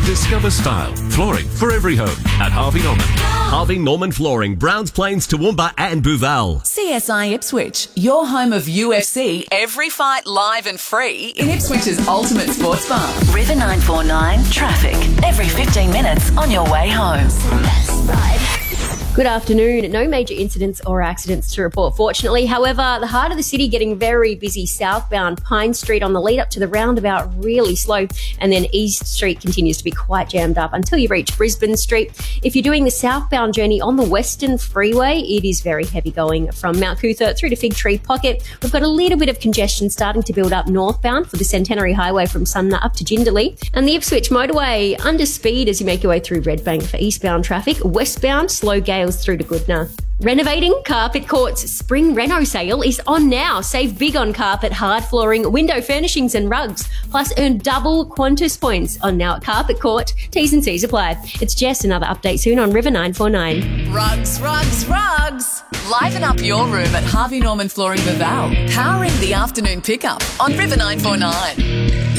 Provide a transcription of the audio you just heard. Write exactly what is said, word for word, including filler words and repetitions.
Discover style. Flooring for every home at Harvey Norman. Harvey Norman Flooring, Browns Plains, Toowoomba and Booval. C S I Ipswich, your home of U F C, every fight live and free in Ipswich's ultimate sports bar. River nine four nine traffic. Every fifteen minutes on your way home. Good afternoon. No major incidents or accidents to report, fortunately. However, the heart of the city getting very busy. Southbound Pine Street on the lead up to the roundabout really slow, and then East Street continues to be quite jammed up until you reach Brisbane Street. If you're doing the southbound journey on the Western Freeway, it is very heavy going from Mount Cootha through to Fig Tree Pocket. We've got a little bit of congestion starting to build up northbound for the Centenary Highway from Sumner up to Jindalee, and the Ipswich motorway under speed as you make your way through Redbank for eastbound traffic. Westbound slow gales through to Goodna. Renovating? Carpet Court's Spring Reno sale is on now. Save big on carpet, hard flooring, window furnishings and rugs. Plus earn double Qantas points on now at Carpet Court. T's and C's apply. It's Jess, another update soon on River nine four nine. Rugs, rugs, rugs. Liven up your room at Harvey Norman Flooring Booval. Powering the afternoon pickup on River nine four nine.